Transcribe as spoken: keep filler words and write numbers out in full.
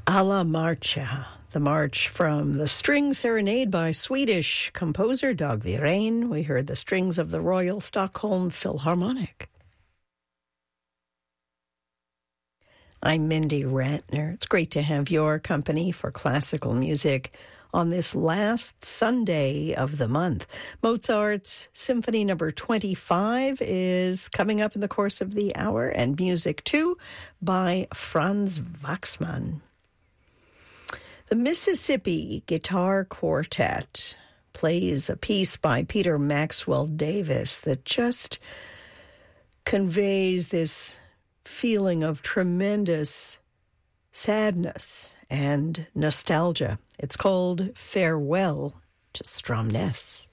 Alla Marcha, the march from the String Serenade by Swedish composer Dag Wirén. We heard the strings of the Royal Stockholm Philharmonic. I'm Mindy Ratner. It's great to have your company for classical music on this last Sunday of the month. Mozart's Symphony Number twenty-five is coming up in the course of the hour, and Music two by Franz Waxman. The Mississippi Guitar Quartet plays a piece by Peter Maxwell Davis that just conveys this feeling of tremendous sadness and nostalgia. It's called Farewell to Stromness.